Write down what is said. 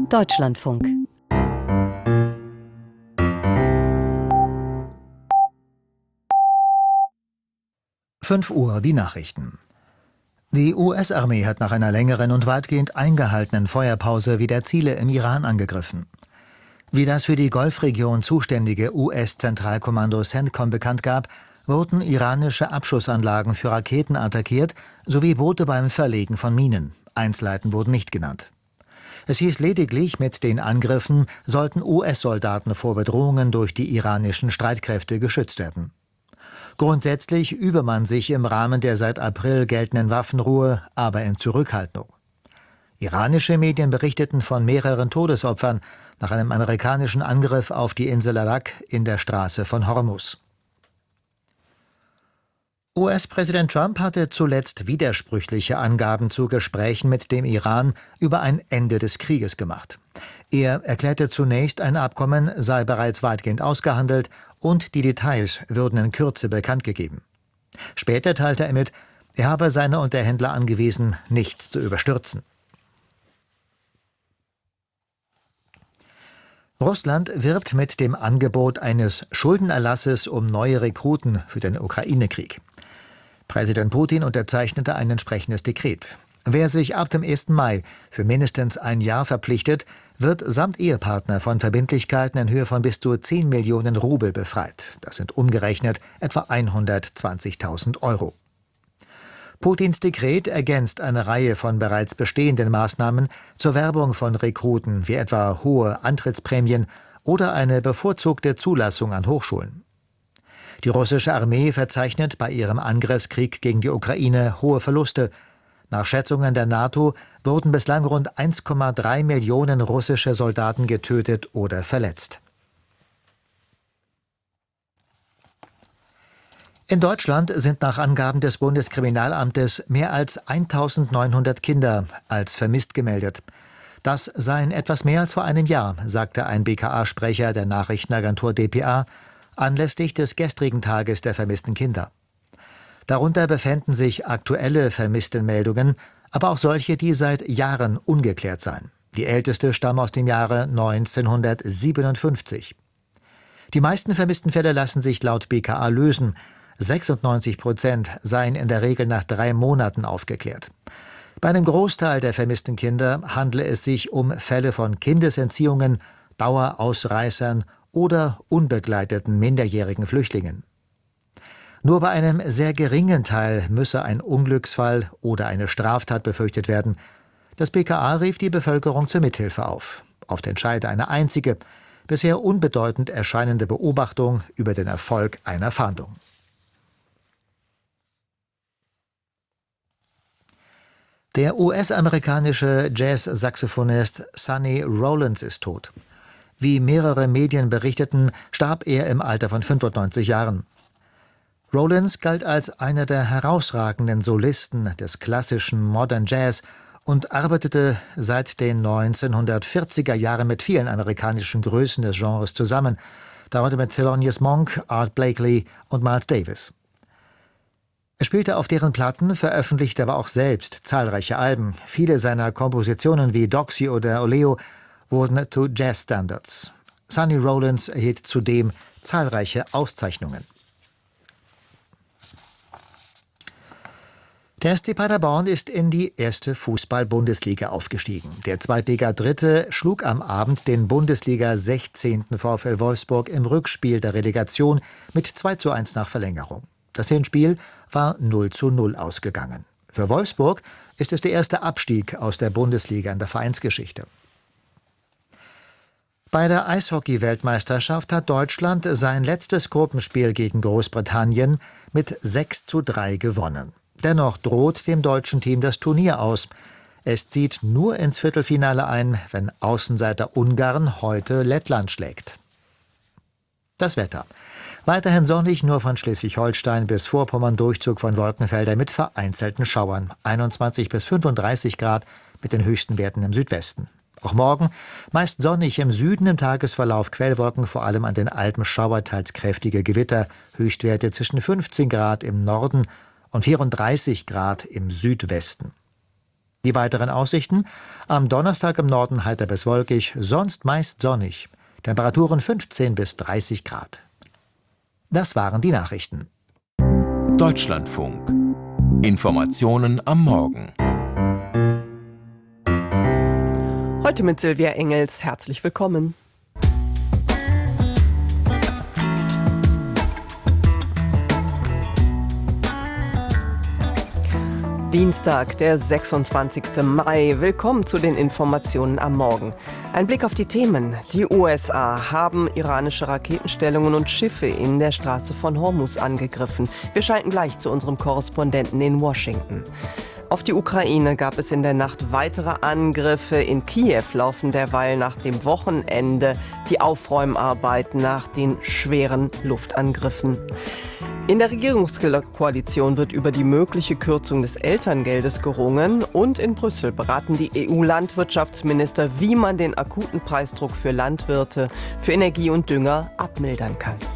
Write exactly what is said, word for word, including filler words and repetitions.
Deutschlandfunk. fünf Uhr, die Nachrichten. Die U S-Armee hat nach einer längeren und weitgehend eingehaltenen Feuerpause wieder Ziele im Iran angegriffen. Wie das für die Golfregion zuständige U S-Zentralkommando CENTCOM bekannt gab, wurden iranische Abschussanlagen für Raketen attackiert, sowie Boote beim Verlegen von Minen. Einzelheiten wurden nicht genannt. Es hieß lediglich, mit den Angriffen sollten U S-Soldaten vor Bedrohungen durch die iranischen Streitkräfte geschützt werden. Grundsätzlich übe man sich im Rahmen der seit April geltenden Waffenruhe, aber in Zurückhaltung. Iranische Medien berichteten von mehreren Todesopfern nach einem amerikanischen Angriff auf die Insel Arak in der Straße von Hormuz. U S-Präsident Trump hatte zuletzt widersprüchliche Angaben zu Gesprächen mit dem Iran über ein Ende des Krieges gemacht. Er erklärte zunächst, ein Abkommen sei bereits weitgehend ausgehandelt und die Details würden in Kürze bekannt gegeben. Später teilte er mit, er habe seine Unterhändler angewiesen, nichts zu überstürzen. Russland wirbt mit dem Angebot eines Schuldenerlasses um neue Rekruten für den Ukraine-Krieg. Präsident Putin unterzeichnete ein entsprechendes Dekret. Wer sich ab dem ersten Mai für mindestens ein Jahr verpflichtet, wird samt Ehepartner von Verbindlichkeiten in Höhe von bis zu zehn Millionen Rubel befreit. Das sind umgerechnet etwa hundertzwanzigtausend Euro. Putins Dekret ergänzt eine Reihe von bereits bestehenden Maßnahmen zur Werbung von Rekruten, wie etwa hohe Antrittsprämien oder eine bevorzugte Zulassung an Hochschulen. Die russische Armee verzeichnet bei ihrem Angriffskrieg gegen die Ukraine hohe Verluste. Nach Schätzungen der NATO wurden bislang rund eins Komma drei Millionen russische Soldaten getötet oder verletzt. In Deutschland sind nach Angaben des Bundeskriminalamtes mehr als eintausendneunhundert Kinder als vermisst gemeldet. Das seien etwas mehr als vor einem Jahr, sagte ein B K A-Sprecher der Nachrichtenagentur d p a anlässlich des gestrigen Tages der vermissten Kinder. Darunter befänden sich aktuelle Vermisstenmeldungen, aber auch solche, die seit Jahren ungeklärt seien. Die älteste stammt aus dem Jahre neunzehnhundertsiebenundfünfzig. Die meisten vermissten Fälle lassen sich laut B K A lösen. sechsundneunzig Prozent seien in der Regel nach drei Monaten aufgeklärt. Bei einem Großteil der vermissten Kinder handle es sich um Fälle von Kindesentziehungen, Dauerausreißern oder unbegleiteten minderjährigen Flüchtlingen. Nur bei einem sehr geringen Teil müsse ein Unglücksfall oder eine Straftat befürchtet werden. Das B K A rief die Bevölkerung zur Mithilfe auf. Oft entscheide eine einzige, bisher unbedeutend erscheinende Beobachtung über den Erfolg einer Fahndung. Der U S-amerikanische Jazz-Saxophonist Sonny Rollins ist tot. Wie mehrere Medien berichteten, starb er im Alter von fünfundneunzig Jahren. Rollins galt als einer der herausragenden Solisten des klassischen Modern Jazz und arbeitete seit den neunzehnhundertvierziger Jahren mit vielen amerikanischen Größen des Genres zusammen, darunter mit Thelonious Monk, Art Blakey und Miles Davis. Er spielte auf deren Platten, veröffentlichte aber auch selbst zahlreiche Alben. Viele seiner Kompositionen wie Doxy oder Oleo wurden zu Jazzstandards. Sonny Rollins erhielt zudem zahlreiche Auszeichnungen. Der S C Paderborn ist in die erste Fußball-Bundesliga aufgestiegen. Der Zweitliga-Dritte schlug am Abend den Bundesliga-sechzehnten VfL Wolfsburg im Rückspiel der Relegation mit zwei zu eins nach Verlängerung. Das Hinspiel war null zu null ausgegangen. Für Wolfsburg ist es der erste Abstieg aus der Bundesliga in der Vereinsgeschichte. Bei der Eishockey-Weltmeisterschaft hat Deutschland sein letztes Gruppenspiel gegen Großbritannien mit sechs zu drei gewonnen. Dennoch droht dem deutschen Team das Turnier aus. Es zieht nur ins Viertelfinale ein, wenn Außenseiter Ungarn heute Lettland schlägt. Das Wetter. Weiterhin sonnig, nur von Schleswig-Holstein bis Vorpommern Durchzug von Wolkenfeldern mit vereinzelten Schauern. einundzwanzig bis fünfunddreißig Grad mit den höchsten Werten im Südwesten. Auch morgen meist sonnig, im Süden im Tagesverlauf Quellwolken, vor allem an den Alpen Schauer, teils kräftige Gewitter, Höchstwerte zwischen fünfzehn Grad im Norden und vierunddreißig Grad im Südwesten. Die weiteren Aussichten: am Donnerstag im Norden heiter bis wolkig, sonst meist sonnig. Temperaturen fünfzehn bis dreißig Grad. Das waren die Nachrichten. Deutschlandfunk. Informationen am Morgen. Heute mit Silvia Engels. Herzlich willkommen. Dienstag, der sechsundzwanzigste Mai. Willkommen zu den Informationen am Morgen. Ein Blick auf die Themen. Die U S A haben iranische Raketenstellungen und Schiffe in der Straße von Hormuz angegriffen. Wir schalten gleich zu unserem Korrespondenten in Washington. Auf die Ukraine gab es in der Nacht weitere Angriffe. In Kiew laufen derweil nach dem Wochenende die Aufräumarbeiten nach den schweren Luftangriffen. In der Regierungskoalition wird über die mögliche Kürzung des Elterngeldes gerungen und in Brüssel beraten die E U-Landwirtschaftsminister, wie man den akuten Preisdruck für Landwirte, für Energie und Dünger abmildern kann.